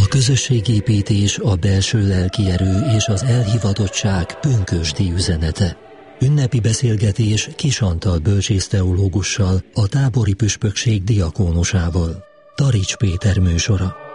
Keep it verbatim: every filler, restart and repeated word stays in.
közösségépítés, a belső lelki erő és az elhivatottság pünkösdi üzenete. Ünnepi beszélgetés Kis Antal bölcsészteológussal, a tábori püspökség diakónusával. Tarics Péter műsora.